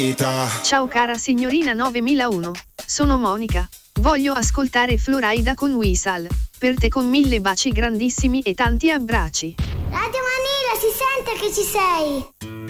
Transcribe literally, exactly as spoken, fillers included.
Ciao cara signorina novemilauno, sono Monica. Voglio ascoltare Florida con Whistle. Per te con mille baci grandissimi e tanti abbracci. Radio Manila, si sente che ci sei.